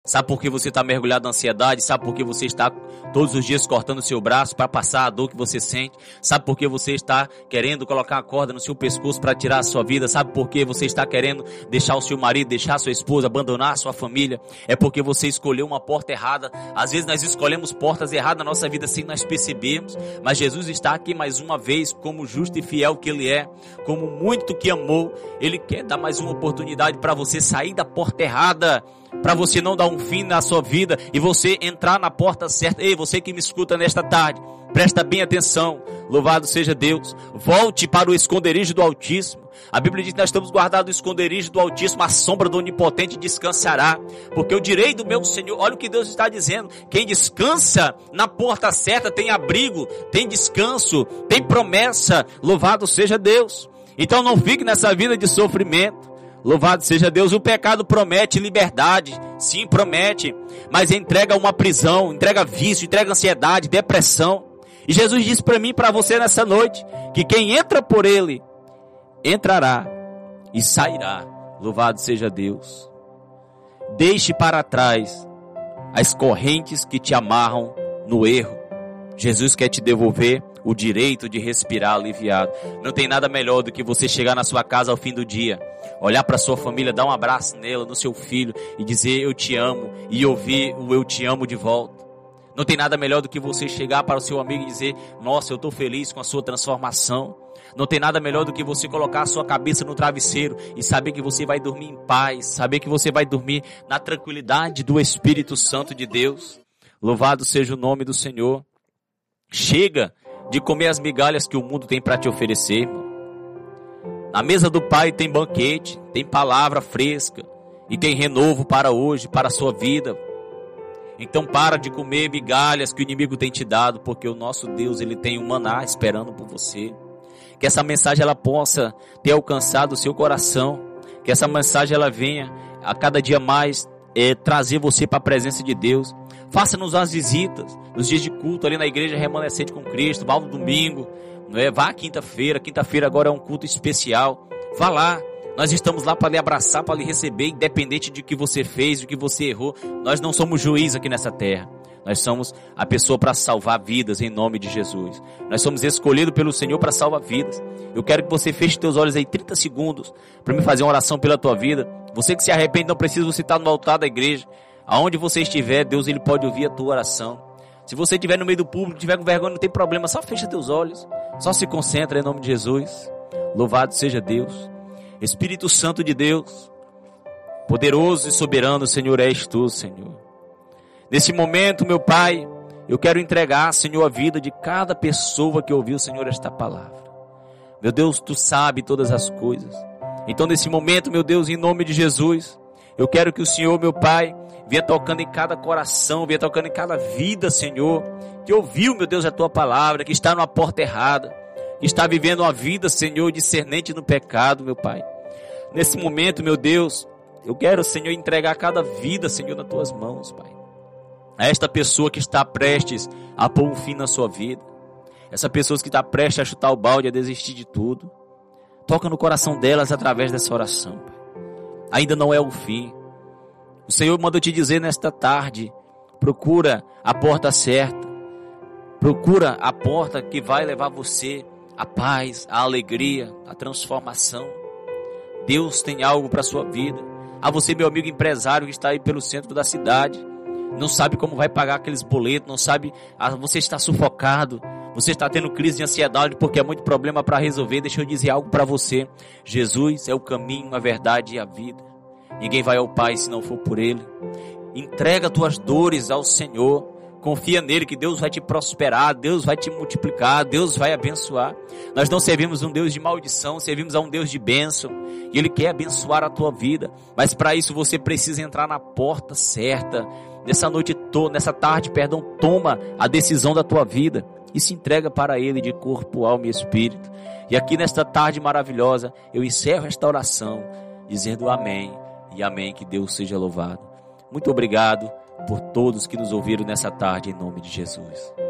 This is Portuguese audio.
Sabe por que você está mergulhado na ansiedade? Sabe por que você está todos os dias cortando o seu braço para passar a dor que você sente? Sabe por que você está querendo colocar a corda no seu pescoço para tirar a sua vida? Sabe por que você está querendo deixar o seu marido, deixar a sua esposa, abandonar a sua família? É porque você escolheu uma porta errada. Às vezes nós escolhemos portas erradas na nossa vida sem nós percebermos. Mas Jesus está aqui mais uma vez, como justo e fiel que Ele é, como muito que amou. Ele quer dar mais uma oportunidade para você sair da porta errada, para você não dar um fim na sua vida e você entrar na porta certa. Ei, você que me escuta nesta tarde, presta bem atenção. Louvado seja Deus. Volte para o esconderijo do Altíssimo. A Bíblia diz que nós estamos guardados no esconderijo do Altíssimo, a sombra do Onipotente descansará, porque eu direi do meu Senhor. Olha o que Deus está dizendo: quem descansa na porta certa tem abrigo, tem descanso, tem promessa. Louvado seja Deus. Então não fique nessa vida de sofrimento. Louvado seja Deus. O pecado promete liberdade, sim, promete, mas entrega uma prisão, entrega vício, entrega ansiedade, depressão. E Jesus disse para mim e para você nessa noite, que quem entra por Ele, entrará e sairá. Louvado seja Deus. Deixe para trás as correntes que te amarram no erro. Jesus quer te devolver o direito de respirar aliviado. Não tem nada melhor do que você chegar na sua casa ao fim do dia, olhar para sua família, dar um abraço nela, no seu filho e dizer eu te amo, e ouvir o eu te amo de volta. Não tem nada melhor do que você chegar para o seu amigo e dizer: nossa, eu estou feliz com a sua transformação. Não tem nada melhor do que você colocar a sua cabeça no travesseiro e saber que você vai dormir em paz, saber que você vai dormir na tranquilidade do Espírito Santo de Deus. Louvado seja o nome do Senhor. Chega de comer as migalhas que o mundo tem para te oferecer, irmão. Na mesa do Pai tem banquete, tem palavra fresca e tem renovo para hoje, para a sua vida. Então para de comer migalhas que o inimigo tem te dado, porque o nosso Deus, Ele tem um maná esperando por você. Que essa mensagem ela possa ter alcançado o seu coração, que essa mensagem ela venha a cada dia mais trazer você para a presença de Deus. Faça-nos as visitas nos dias de culto ali na igreja Remanescente com Cristo. Vá no domingo, não é? Vá quinta-feira. Quinta-feira agora é um culto especial. Vá lá. Nós estamos lá para lhe abraçar, para lhe receber, independente de que você fez, do que você errou. Nós não somos juiz aqui nessa terra. Nós somos a pessoa para salvar vidas em nome de Jesus. Nós somos escolhidos pelo Senhor para salvar vidas. Eu quero que você feche teus olhos aí 30 segundos para me fazer uma oração pela tua vida. Você que se arrepende, não precisa você estar no altar da igreja. Aonde você estiver, Deus Ele pode ouvir a tua oração. Se você estiver no meio do público, estiver com vergonha, não tem problema, só fecha teus olhos. Só se concentra em nome de Jesus. Louvado seja Deus. Espírito Santo de Deus, poderoso e soberano, Senhor, és tu, Senhor. Nesse momento, meu Pai, eu quero entregar, Senhor, a vida de cada pessoa que ouviu, Senhor, esta palavra. Meu Deus, tu sabe todas as coisas. Então, nesse momento, meu Deus, em nome de Jesus, eu quero que o Senhor, meu Pai, venha tocando em cada coração, venha tocando em cada vida, Senhor, que ouviu, meu Deus, a tua palavra, que está numa porta errada, que está vivendo uma vida, Senhor, discernente no pecado, meu Pai. Nesse momento, meu Deus, eu quero, Senhor, entregar cada vida, Senhor, nas tuas mãos, Pai. A esta pessoa que está prestes a pôr um fim na sua vida. Essa pessoa que está prestes a chutar o balde, a desistir de tudo. Toca no coração delas através dessa oração, Pai. Ainda não é o fim. O Senhor manda te dizer nesta tarde, procura a porta certa. Procura a porta que vai levar você à paz, à alegria, à transformação. Deus tem algo para a sua vida. A você, meu amigo empresário que está aí pelo centro da cidade, não sabe como vai pagar aqueles boletos, não sabe, você está sufocado, você está tendo crise de ansiedade porque é muito problema para resolver. Deixa eu dizer algo para você: Jesus é o caminho, a verdade e a vida. Ninguém vai ao Pai se não for por Ele. Entrega tuas dores ao Senhor, confia nele que Deus vai te prosperar, Deus vai te multiplicar, Deus vai abençoar. Nós não servimos um Deus de maldição, servimos a um Deus de bênção, e Ele quer abençoar a tua vida, mas para isso você precisa entrar na porta certa. Nessa tarde, toma a decisão da tua vida e se entrega para Ele de corpo, alma e espírito. E aqui nesta tarde maravilhosa, eu encerro esta oração dizendo amém e amém, que Deus seja louvado. Muito obrigado por todos que nos ouviram nessa tarde, em nome de Jesus.